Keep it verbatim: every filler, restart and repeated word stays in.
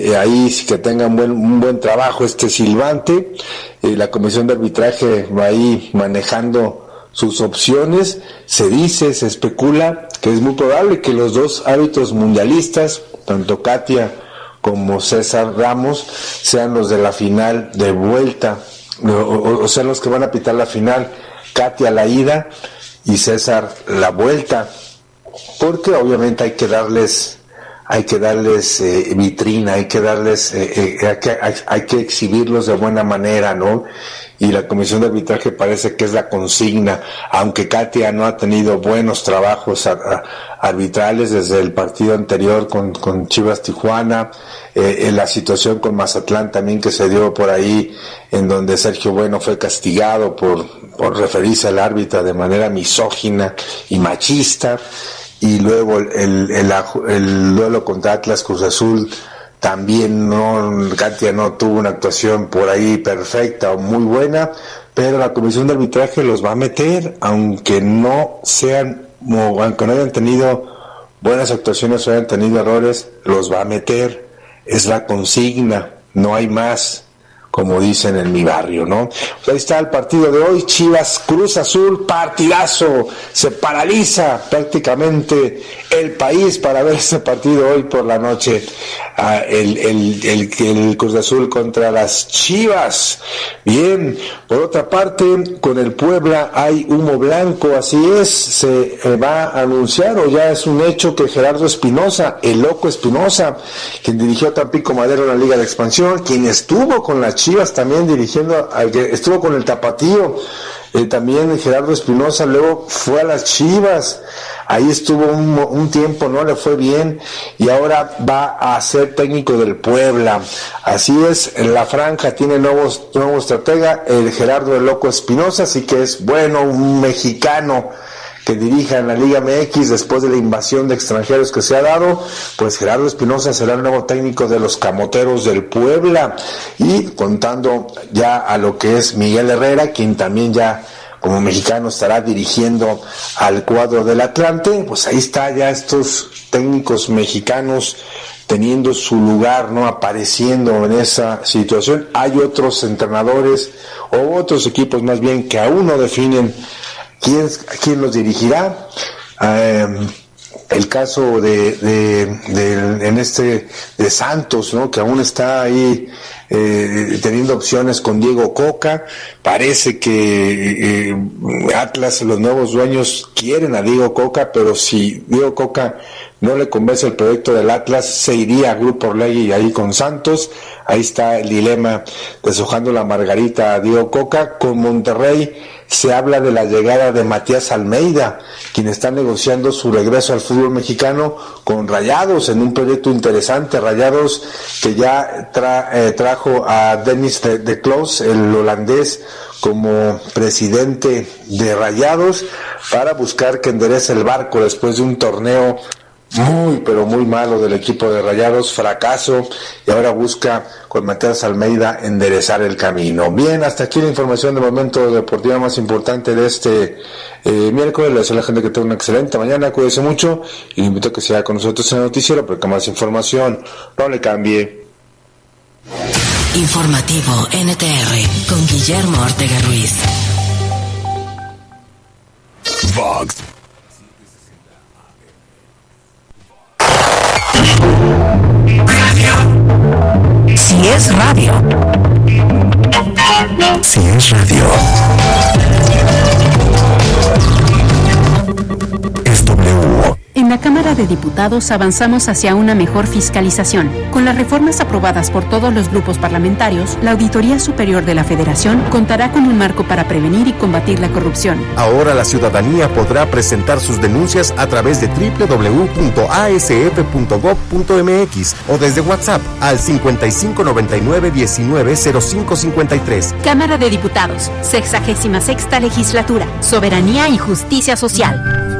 Eh, ahí sí que tengan buen, un buen trabajo este silbante. Eh, la comisión de arbitraje va ahí manejando sus opciones. Se dice, se especula que es muy probable que los dos árbitros mundialistas, tanto Katia como César Ramos, sean los de la final de vuelta, o, o, o sean los que van a pitar la final, Katia la ida y César la vuelta, porque obviamente hay que darles hay que darles eh, vitrina, hay que darles, eh, eh, hay, que, hay, hay que exhibirlos de buena manera, ¿no? Y la comisión de arbitraje parece que es la consigna, aunque Katia no ha tenido buenos trabajos a, a, arbitrales desde el partido anterior con, con Chivas Tijuana, eh, en la situación con Mazatlán también que se dio por ahí, en donde Sergio Bueno fue castigado por, por referirse al árbitro de manera misógina y machista. Y luego el, el, el, el duelo contra Atlas Cruz Azul también no, Katia no tuvo una actuación por ahí perfecta o muy buena, pero la comisión de arbitraje los va a meter, aunque no sean, aunque no hayan tenido buenas actuaciones o hayan tenido errores, los va a meter, es la consigna, no hay más, como dicen en mi barrio, ¿no? Pues ahí está el partido de hoy, Chivas Cruz Azul, partidazo, se paraliza prácticamente el país para ver ese partido hoy por la noche, ah, el, el, el, el Cruz Azul contra las Chivas. Bien, por otra parte, con el Puebla hay humo blanco, así es, se eh, va a anunciar, o ya es un hecho, que Gerardo Espinosa, el loco Espinosa, quien dirigió a Tampico Madero en la Liga de Expansión, quien estuvo con las Chivas también dirigiendo, estuvo con el Tapatío, eh, también Gerardo Espinosa, luego fue a las Chivas, ahí estuvo un, un tiempo, no le fue bien, y ahora va a ser técnico del Puebla. Así es, la franja tiene nuevos, nuevo estratega, el Gerardo el Loco Espinosa, así que es bueno, un mexicano que dirija en la Liga M X después de la invasión de extranjeros que se ha dado, pues Gerardo Espinosa será el nuevo técnico de los Camoteros del Puebla, y contando ya a lo que es Miguel Herrera, quien también ya como mexicano estará dirigiendo al cuadro del Atlante. Pues ahí está ya estos técnicos mexicanos teniendo su lugar, ¿no? Apareciendo en esa situación. Hay otros entrenadores o otros equipos más bien que aún no definen quién, quién los dirigirá. Eh, el caso de, de, de en este de Santos, ¿no? Que aún está ahí eh, teniendo opciones con Diego Coca. Parece que eh, Atlas, los nuevos dueños, quieren a Diego Coca, pero si Diego Coca no le convence el proyecto del Atlas, se iría a Grupo Orlegui ahí con Santos. Ahí está el dilema, deshojando la margarita a Diego Coca. Con Monterrey se habla de la llegada de Matías Almeida, quien está negociando su regreso al fútbol mexicano con Rayados en un proyecto interesante. Rayados que ya tra, eh, trajo a Dennis de, de Kloos, el holandés, como presidente de Rayados, para buscar que enderece el barco después de un torneo muy, pero muy malo del equipo de Rayados, fracaso, y ahora busca con Matías Almeida enderezar el camino. Bien, hasta aquí la información de momento deportiva más importante de este eh, miércoles. Le deseo a la gente que tenga una excelente mañana, cuídese mucho, y le invito a que siga con nosotros en el noticiero, porque más información no le cambie. Informativo N T R con Guillermo Ortega Ruiz. Vox. Si es radio. Si es radio. Es W. En la Cámara de Diputados avanzamos hacia una mejor fiscalización. Con las reformas aprobadas por todos los grupos parlamentarios, la Auditoría Superior de la Federación contará con un marco para prevenir y combatir la corrupción. Ahora la ciudadanía podrá presentar sus denuncias a través de doble u doble u doble u punto a s f punto gob punto m x o desde WhatsApp al cincuenta y cinco noventa y nueve diecinueve cero cinco cincuenta y tres. Cámara de Diputados, sexagésima sexta legislatura, soberanía y justicia social.